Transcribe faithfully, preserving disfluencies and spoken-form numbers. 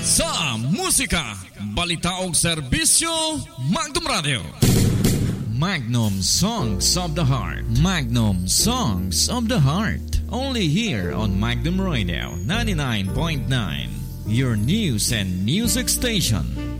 Sa musika, balita og serbisyo, Magnum Radio. Magnum Songs of the Heart. Magnum Songs of the Heart. Only here on Magnum Radio ninety-nine point nine. Your news and music station.